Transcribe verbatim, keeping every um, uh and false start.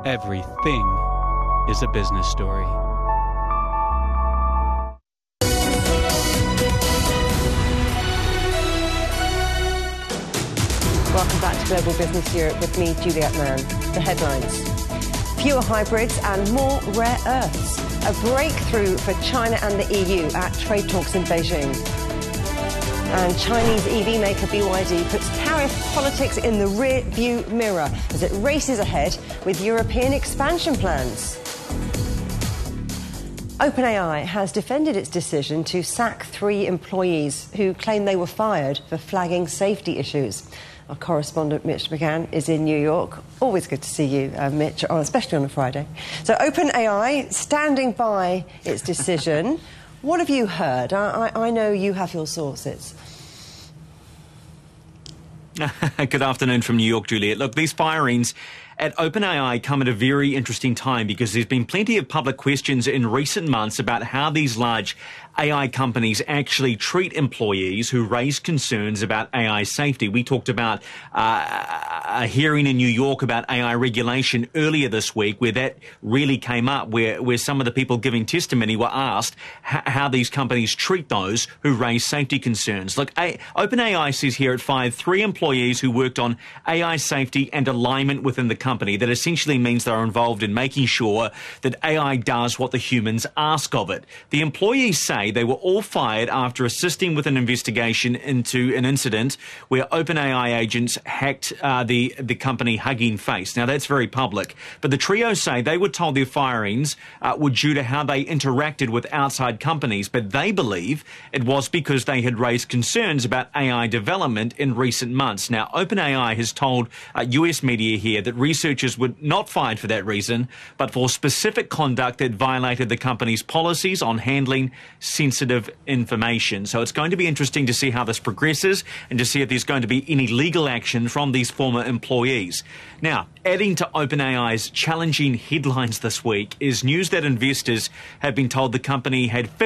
Everything is a business story. Welcome back to Global Business Europe with me, Juliette Mann. The headlines. Fewer hybrids and more rare earths. A breakthrough for China and the E U at trade talks in Beijing. And Chinese E V maker B Y D puts tariff politics in the rear-view mirror as it races ahead with European expansion plans. OpenAI has defended its decision to sack three employees who claim they were fired for flagging safety issues. Our correspondent Mitch McGann is in New York. Always good to see you, uh, Mitch, especially on a Friday. So OpenAI standing by its decision. What have you heard? I, I, I know you have your sources. Good afternoon from New York, Juliette. Look, these firings at OpenAI come at a very interesting time because there's been plenty of public questions in recent months about how these large A I companies actually treat employees who raise concerns about A I safety. We talked about uh, a hearing in New York about A I regulation earlier this week where that really came up, where, where some of the people giving testimony were asked h- how these companies treat those who raise safety concerns. Look, a- OpenAI says here it fired three employees who worked on A I safety and alignment within the company. That essentially means they're involved in making sure that A I does what the humans ask of it. The employees say they were all fired after assisting with an investigation into an incident where OpenAI agents hacked uh, the, the company Hugging Face. Now, that's very public. But the trio say they were told their firings uh, were due to how they interacted with outside companies, but they believe it was because they had raised concerns about A I development in recent months. Now, OpenAI has told uh, U S media here that researchers were not fired for that reason, but for specific conduct that violated the company's policies on handling sensitive information. So it's going to be interesting to see how this progresses and to see if there's going to be any legal action from these former employees. Now, adding to OpenAI's challenging headlines this week is news that investors have been told the company had